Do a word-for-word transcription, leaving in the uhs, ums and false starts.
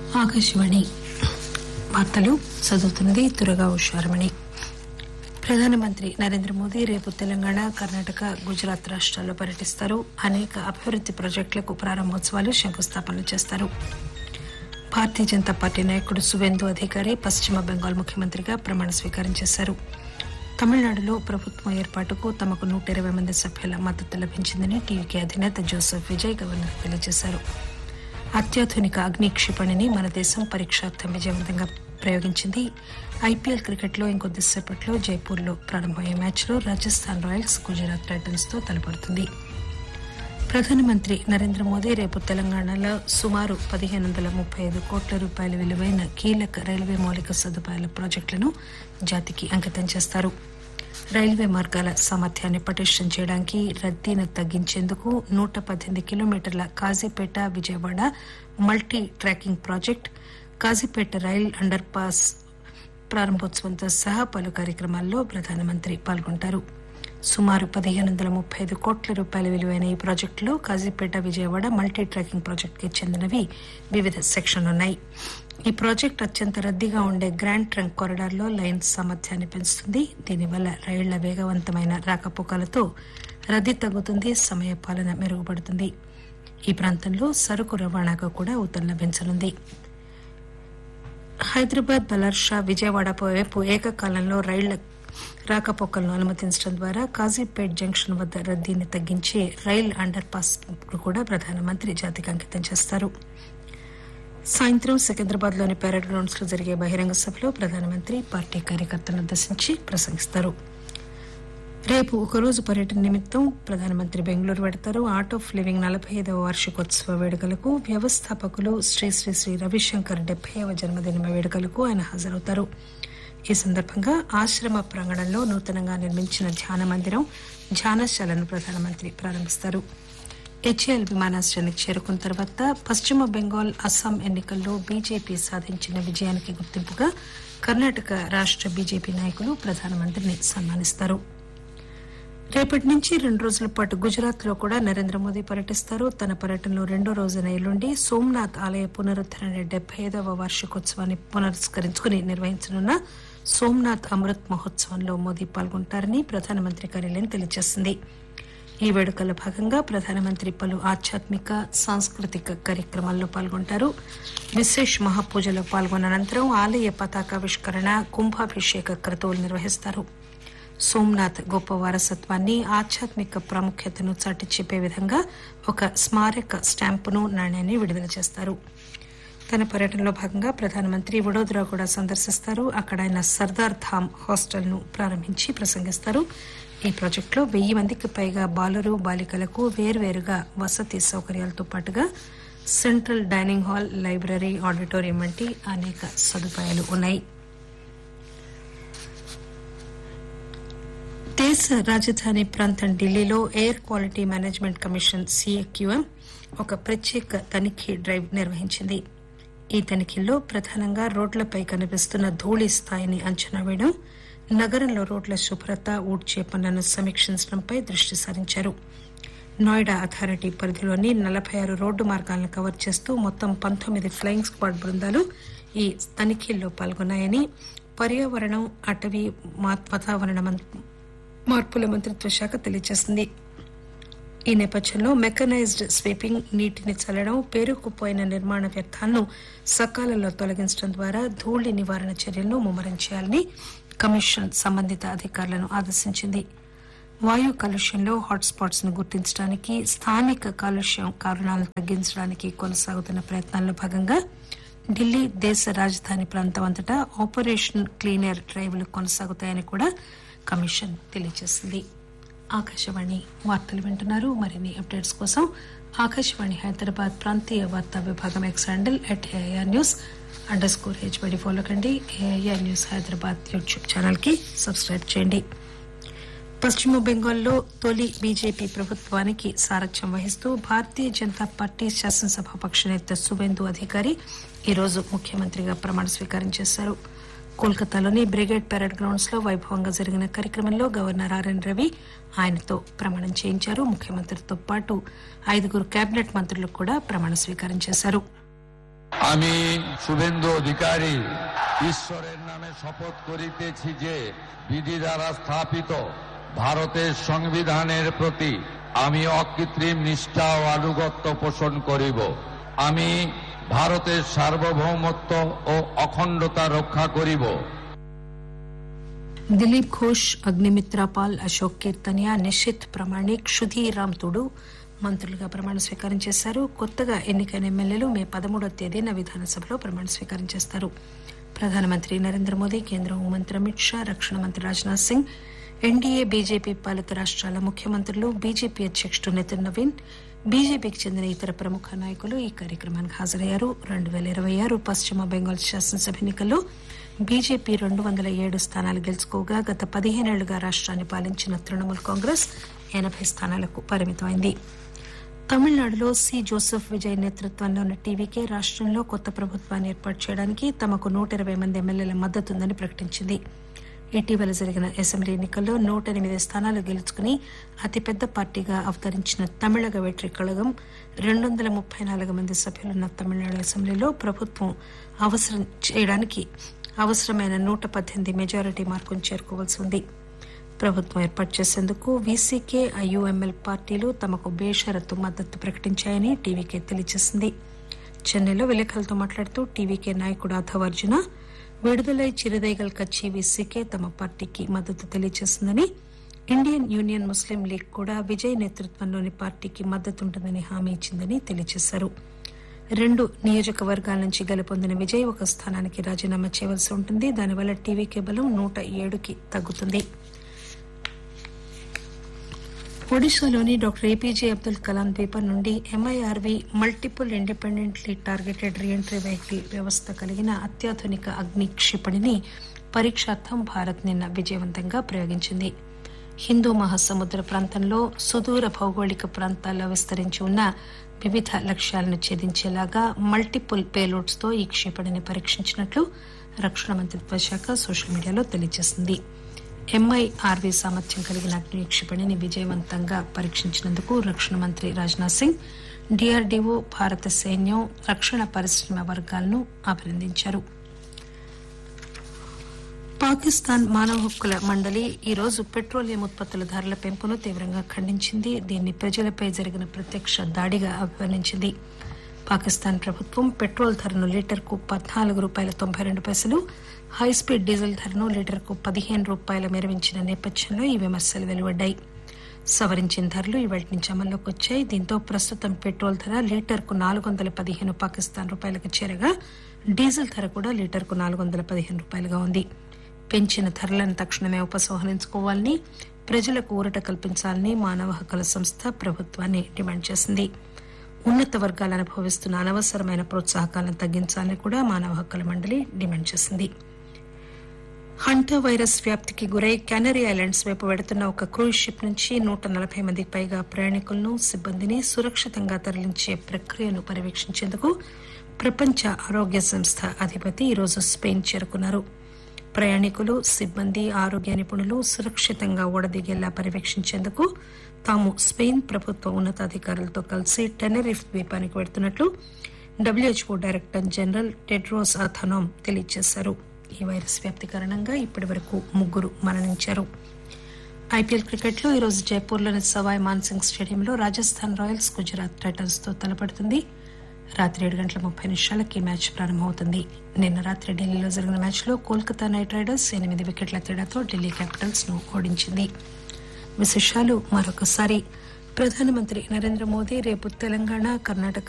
ఆకాశవాణి వార్తలు చదువుతున్నది దుర్గా ఉషారమణి. ప్రధానమంత్రి నరేంద్ర మోదీ రేపు తెలంగాణ, కర్ణాటక, గుజరాత్ రాష్ట్రాల్లో పర్యటిస్తారు. అనేక అభివృద్ది ప్రాజెక్టులకు ప్రారంభోత్సవాలు, శంకుస్థాపనలు చేస్తారు. భారతీయ జనతా పార్టీ నాయకుడు సువేందు అధికారి పశ్చిమ బెంగాల్ ముఖ్యమంత్రిగా ప్రమాణ స్వీకారం చేశారు. తమిళనాడులో ప్రభుత్వం ఏర్పాటుకు తమకు నూట ఇరవై మంది సభ్యుల మద్దతు లభించిందని టీవీకే అధినేత జోసెఫ్ విజయ్ గవర్నర్ తెలియజేశారు. అత్యాధునిక అగ్ని క్షిపణిని మన దేశం పరీక్షార్థం విజయవంతంగా ప్రయోగించింది. ఐపీఎల్ క్రికెట్లో ఇంకొద్దిసేపట్లో జైపూర్లో ప్రారంభమయ్యే మ్యాచ్లో రాజస్థాన్ రాయల్స్ గుజరాత్ టైటన్స్ తో తలపడుతుంది. ప్రధానమంత్రి నరేంద్ర మోదీ రేపు తెలంగాణలో సుమారు పదిహేను వందల ముప్పై ఐదు కోట్ల రూపాయల విలువైన కీలక రైల్వే మౌలిక సదుపాయాల ప్రాజెక్టులను జాతికి అంకితం చేస్తారు. రైల్వే మార్గాల సామర్థ్యాన్ని పటిష్టం చేయడానికి, రద్దీని తగ్గించేందుకు నూట పద్దెనిమిది కిలోమీటర్ల Kazipet Vijayawada multi tracking project, Kazipet rail under pass ప్రారంభోత్సవంతో సహా పలు కార్యక్రమాల్లో ప్రధానమంత్రి పాల్గొంటారు. సుమారు పదిహేను వందల ముప్పై ఐదు కోట్ల రూపాయల విలువైన ఈ ప్రాజెక్టులో కాజీపేట విజయవాడ మల్టీ ట్రాకింగ్ ప్రాజెక్టుకి చెందినవి వివిధ సెక్షన్లున్నాయి. ఈ ప్రాజెక్టు అత్యంత రద్దీగా ఉండే గ్రాండ్ ట్రంక్ కారిడార్లో లైన్ సామర్థ్యాన్ని పెంచుతుంది. దీనివల్ల రైళ్ల వేగవంతమైన రాకపోకలతో రద్దీ తగ్గుతుంది, సమయ పాలన మెరుగుపడుతుంది. ఈ ప్రాంతంలో సరుకు రవాణాకు కూడా ఊతం లభించనుంది. హైదరాబాద్, బలార్షా, విజయవాడ వైపు ఏకకాలంలో రైళ్ల రాకపోకలను అనుమతించడం ద్వారా కాజీపేట్ జంక్షన్ వద్ద రద్దీని తగ్గించే రైల్ అండర్ పాస్ కూడా ప్రధానమంత్రి జాతికి అంకితం చేస్తారు. సాయంత్రం సికింద్రాబాద్ లోని పరేడ్ గ్రౌండ్స్ లో జరిగే బహిరంగ సభలో ప్రధానమంత్రి పార్టీ కార్యకర్తలను ఉద్దేశించి ప్రసంగిస్తారు. రేపు ఒకరోజు పర్యటన నిమిత్తం ప్రధానమంత్రి బెంగళూరు వెడతారు. ఆర్ట్ ఆఫ్ లివింగ్ నలభై ఐదవ వార్షికోత్సవ వేడుకలకు, వ్యవస్థాపకులు శ్రీ శ్రీ శ్రీ రవిశంకర్ డెబ్బైవ జన్మదిన వేడుకలకు ఆయన హాజరవుతారు. ఈ సందర్భంగా ఆశ్రమ ప్రాంగణంలో నూతనంగా నిర్మించిన ధ్యాన మందిరం, ధ్యానశాలను ప్రధానమంత్రి ప్రారంభిస్తారు. హెచ్ఏఎల్ విమానాశ్రయానికి చేరుకున్న తర్వాత పశ్చిమ బెంగాల్, అస్సాం ఎన్నికల్లో బీజేపీ సాధించిన విజయానికి గుర్తింపుగా కర్ణాటక రాష్ట బీజేపీ నాయకులు ప్రధానమంత్రిని సన్మానిస్తారు. రేపటి నుంచి రెండు రోజుల పాటు గుజరాత్ లో కూడా నరేంద్ర మోదీ పర్యటిస్తారు. తన పర్యటనలో రెండో రోజున ఎల్లుండి సోమనాథ్ ఆలయ పునరుద్దరణ డెబ్బై ఐదవ వార్షికోత్సవాన్ని పునస్కరించుకుని నిర్వహించనున్న సోమనాథ్ అమృత్ మహోత్సవంలో మోదీ పాల్గొంటారని ప్రధానమంత్రి కార్యాలయం తెలియజేసింది. ఈ వేడుకల్లో భాగంగా ప్రధానమంత్రి పలు ఆధ్యాత్మిక, సాంస్కృతిక కార్యక్రమాల్లో పాల్గొంటారు. విశేష్ మహాపూజలో పాల్గొన్న అనంతరం ఆలయ పతాకావిష్కరణ, కుంభాభిషేక క్రతువులు నిర్వహిస్తారు. సోమనాథ్ గొప్ప వారసత్వాన్ని, ఆధ్యాత్మిక ప్రాముఖ్యతను చాటి చెప్పే విధంగా ఒక స్మారక స్టాంపును, నాణ్యాన్ని విడుదల చేస్తారు. తన పర్యటనలో భాగంగా ప్రధానమంత్రి వడోదరా కూడా సందర్శిస్తారు. అక్కడ ఆయన సర్దార్ ధామ్ హాస్టల్ ను ప్రారంభించి ప్రసంగిస్తారు. ఈ ప్రాజెక్టులో వెయ్యి మందికి పైగా బాలురు, బాలికలకు వేర్వేరుగా వసతి సౌకర్యాలతో పాటుగా central dining hall, library, auditorium వంటి అనేక సదుపాయాలు ఉన్నాయి. దేశ రాజధాని ప్రాంతం ఢిల్లీలో ఎయిర్ క్వాలిటీ మేనేజ్మెంట్ కమిషన్ సీఏక్యూఎం ఒక ప్రత్యేక తనిఖీ డ్రైవ్ నిర్వహించింది. ఈ తనిఖీల్లో ప్రధానంగా రోడ్లపై కనిపిస్తున్న ధూళి స్థాయిని అంచనా వేయడం, నగరంలో రోడ్ల శుభ్రత, ఊడ్చే పనులను సమీక్షించడంపై దృష్టి సారించారు. నోయిడా అథారిటీ పరిధిలోని నలభై ఆరు రోడ్డు మార్గాలను కవర్ చేస్తూ మొత్తం పంతొమ్మిది ఫ్లయింగ్ స్క్వాడ్ బృందాలు ఈ తనిఖీల్లో పాల్గొన్నాయని పర్యావరణం, అటవీ, వాతావరణ మార్పుల మంత్రిత్వ శాఖ తెలియజేసింది. ఈ నేపథ్యంలో మెకనైజ్డ్ స్వీపింగ్, నీటిని చల్లడం, పేరుకుపోయిన నిర్మాణ వ్యర్థాలను సకాలంలో తొలగించడం ద్వారా ధూళి నివారణ చర్యలను ముమ్మరం చేయాలని కమిషన్ సంబంధిత అధికారులను ఆదేశించింది. వాయు కాలుష్యంలో హాట్స్పాట్స్ ను గుర్తించడానికి, స్థానిక కాలుష్యం కారణాలను తగ్గించడానికి కొనసాగుతున్న ప్రయత్నాల్లో భాగంగా ఢిల్లీ దేశ రాజధాని ప్రాంతం అంతటా ఆపరేషన్ క్లీనర్ డ్రైవ్లు కొనసాగుతాయని కూడా కమిషన్ తెలియజేసింది. ఆకాశవాణి వార్తలు వింటున్నారు. మరిన్ని అప్డేట్స్ కోసం ఆకాశవాణి హైదరాబాద్ ప్రాంతీయ వార్తా విభాగం X handle at AIR news under score హెచ్బడి follow కండి. AIR news Hyderabad YouTube channel కి సబ్స్క్రైబ్ చేయండి. పశ్చిమ బెంగాల్లో తొలి బీజేపీ ప్రభుత్వానికి సారథ్యం వహిస్తూ భారతీయ జనతా పార్టీ శాసనసభాపక్ష నేత సువేందు అధికారి ఈరోజు ముఖ్యమంత్రిగా ప్రమాణ స్వీకారం చేశారు. కోల్కతాలోని బ్రిగేడ్ పెరేడ్ గ్రౌండ్స్ లో వైభవంగా జరిగిన కార్యక్రమంలో గవర్నర్ ఆర్ఎన్ రవి ఆయనతో ప్రమాణం చేయించారు. ముఖ్యమంత్రితో పాటు ఐదుగురు కేబినెట్ మంత్రులకు కూడా ప్రమాణ స్వీకారం చేశారు. আমি শুভেন্দু অধিকারী ঈশ্বরের নামে শপথ করিতেছি যে বিধি দ্বারা স্থাপিত ভারতের সংবিধানের প্রতি আমি অকৃত্রিম নিষ্ঠা ও আনুগত্য পোষণ করিব। আমি ভারতের সার্বভৌমত্ব ও অখণ্ডতা রক্ষা করিব। దిలీప్ ఘోష్, అగ్నిమిత్ర పాల్, అశోక్ కీర్తనియా, నిషిత్ ప్రమాణిక్, సుధీర్ రామ్తుడు మంత్రులుగా ప్రమాణ స్వీకారం చేశారు. కొత్తగా ఎన్నికైన ఎమ్మెల్యేలు మే పదమూడో తేదీన విధానసభలో ప్రమాణ స్వీకారం చేస్తారు. ప్రధానమంత్రి నరేంద్ర మోదీ, కేంద్ర హోంమంత్రి అమిత్ షా, రక్షణ మంత్రి రాజ్నాథ్ సింగ్, ఎన్డీఏ బీజేపీ పాలిత రాష్ట్రాల ముఖ్యమంత్రులు, బీజేపీ అధ్యకుడు నితిన్ నవీన్, బీజేపీకి చెందిన ఇతర ప్రముఖ నాయకులు ఈ కార్యక్రమానికి హాజరయ్యారు. రెండు పేల ఇరవై ఆరు పశ్చిమ బెంగాల్ శాసనసభ ఎన్నికల్లో బీజేపీ రెండు వందల ఏడు స్థానాలు గెలుచుకోగా గత పదిహేనేళ్లుగా రాష్ట్రాన్ని పాలించిన తృణమూల్ కాంగ్రెస్ ఎనబై స్థానాలకు పరిమితమైంది. తమిళనాడులో సి జోసెఫ్ విజయ్ నేతృత్వంలోని టీవీకే రాష్టంలో కొత్త ప్రభుత్వాన్ని ఏర్పాటు చేయడానికి తమకు నూట ఇరవై మంది ఎమ్మెల్యేల మద్దతుందని ప్రకటించింది. ఇటీవల జరిగిన అసెంబ్లీ ఎన్నికల్లో నూట ఎనిమిది స్థానాలు గెలుచుకుని అతిపెద్ద పార్టీగా అవతరించిన తమిళగ వెట్రి కళగం రెండు వందల ముప్పై నాలుగు మంది సభ్యులున్న తమిళనాడు అసెంబ్లీలో ప్రభుత్వం అవసరం చేయడానికి అవసరమైన నూట పద్దెనిమిది మెజారిటీ మార్కును చేరుకోవాల్సి ఉంది. ప్రభుత్వం ఏర్పాటు చేసేందుకు వీసీకే, ఐయూఎంఎల్ పార్టీలు తమకు బేషరతు మద్దతు ప్రకటించాయని టీవీకే తెలియజేసింది. చెన్నైలో విలేకరులతో మాట్లాడుతూ టీవీకే నాయకుడు ఆధవ్ అర్జున విడుదలై చిరుదైగల్ కచ్చి వీసీకే తమ పార్టీకి మద్దతు తెలియజేసిందని, ఇండియన్ యూనియన్ ముస్లిం లీగ్ కూడా విజయ్ నేతృత్వంలోని పార్టీకి మద్దతుంటుందని హామీ ఇచ్చిందని తెలియజేశారు. రెండు నియోజకవర్గాల నుంచి గెలుపొందిన విజయ్ ఒక స్థానానికి రాజీనామా చేయవలసి ఉంటుంది. దానివల్ల టీవీకే బలం నూట ఏడుకి తగ్గుతుంది. ఒడిశాలోని డాక్టర్ ఏపీజే అబ్దుల్ కలాం ద్వీపం నుండి ఎంఐఆర్వీ multiple independently targeted reentry vehicle వ్యవస్థ కలిగిన అత్యాధునిక అగ్ని క్షిపణిని పరీక్షార్థం భారత్ నిన్న విజయవంతంగా ప్రయోగించింది. హిందూ మహాసముద్ర ప్రాంతంలో సుదూర భౌగోళిక ప్రాంతాల్లో విస్తరించి ఉన్న వివిధ లక్ష్యాలను ఛేదించేలాగా మల్టిపుల్ పేలోడ్స్ తో ఈ క్షిపణిని పరీక్షించినట్లు రక్షణ మంత్రిత్వ శాఖ సోషల్ మీడియాలో తెలియజేసింది. ఎంఐఆర్వీ సామర్థ్యం కలిగిన అగ్ని క్షిపణిని విజయవంతంగా పరీక్షించినందుకు రక్షణ మంత్రి రాజ్నాథ్ సింగ్, డీఆర్డీఓ, భారత సైన్యం, రక్షణ పరిశ్రమ వర్గాలను అభినందించారు. పాకిస్తాన్ మానవ హక్కుల మండలి ఈరోజు పెట్రోలియం ఉత్పత్తుల ధరల పెంపును తీవ్రంగా ఖండించింది. దీన్ని ప్రజలపై జరిగిన ప్రత్యక్ష దాడిగా అభివర్ణించింది. పాకిస్తాన్ ప్రభుత్వం పెట్రోల్ ధరను లీటర్కు పద్నాలుగు రూపాయల తొంభై రెండు పైసలు, హైస్పీడ్ డీజిల్ ధరను లీటర్కు పదిహేను రూపాయల మెరవించిన నేపథ్యంలో ఈ విమర్శలు వెలువడ్డాయి. సవరించిన ధరలు ఇవాళ నుంచి అమల్లోకి వచ్చాయి. దీంతో ప్రస్తుతం పెట్రోల్ ధర లీటర్కు నాలుగు వందల పదిహేను పాకిస్తాన్ రూపాయలకు చేరగా డీజిల్ ధర కూడా లీటర్కు నాలుగు వందల పదిహేను రూపాయలుగా ఉంది. పెంచిన ధరలను తక్షణమే ఉపసంహరించుకోవాలని, ప్రజలకు ఊరట కల్పించాలని మానవ హక్కుల సంస్థ ప్రభుత్వాన్ని డిమాండ్ చేసింది. ఉన్నత వర్గాలు అనుభవిస్తున్న అనవసరమైన ప్రోత్సాహకాలను తగ్గించాలని కూడా మానవ హక్కుల మండలి డిమాండ్ చేసింది. హంటా వైరస్ వ్యాప్తికి గురై కెనరీ ఐలాండ్స్ వైపు వెడుతున్న ఒక క్రూజ్ షిప్ నుంచి నూట నలభై మందికి పైగా ప్రయాణికులను, సిబ్బందిని సురక్షితంగా తరలించే ప్రక్రియను పర్యవేక్షించేందుకు ప్రపంచ ఆరోగ్య సంస్థ అధిపతి ఈరోజు స్పెయిన్ చేరుకున్నారు. ప్రయాణికులు, సిబ్బంది, ఆరోగ్య నిపుణులు సురక్షితంగా ఓడదిగేలా పర్యవేక్షించేందుకు తాము స్పెయిన్ ప్రభుత్వ ఉన్నతాధికారులతో కలిసి Tenerife ద్వీపానికి వెడుతున్నట్లు WHO director general Tedros అథానోమ్ తెలియజేశారు. ఈ వైరస్ వ్యాప్తి కారణంగా ఇప్పటి వరకు ముగ్గురు మరణించారు. ఐపీఎల్ క్రికెట్ లో ఈరోజు జైపూర్లోని సవాయ్ మాన్సింగ్ స్టేడియంలో రాజస్థాన్ రాయల్స్ గుజరాత్ టైటన్స్ తో తలపడుతుంది. రాత్రి ఏడు గంటల ముప్పై నిమిషాలకి మ్యాచ్ ప్రారంభమవుతుంది. నిన్న రాత్రి ఢిల్లీలో జరిగిన మ్యాచ్ లో కోల్కతా నైట్ రైడర్స్ ఎనిమిది వికెట్ల తేడాతో ఢిల్లీ క్యాపిటల్స్ ను ఓడించింది. విశేషాలు మరొకసారి. ప్రధానమంత్రి నరేంద్ర మోదీ రేపు తెలంగాణ, కర్ణాటక,